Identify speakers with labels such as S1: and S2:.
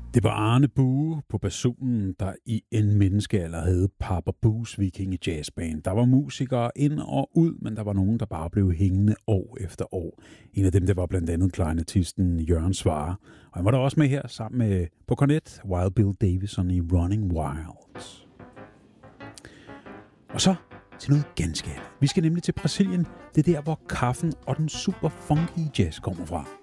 S1: Det var Arne Bue på basunen, der i en menneskealder havde Papa Bues Vikinge Jazzband. Der var musikere ind og ud, men der var nogen, der bare blev hængende år efter år. En af dem, der var blandt andet klarinettisten Jørgen Svare. Og han var der også med her sammen med på kornet Wild Bill Davison i Running Wild. Og så til noget ganske andet. Vi skal nemlig til Brasilien. Det er der, hvor kaffen og den super funky jazz kommer fra.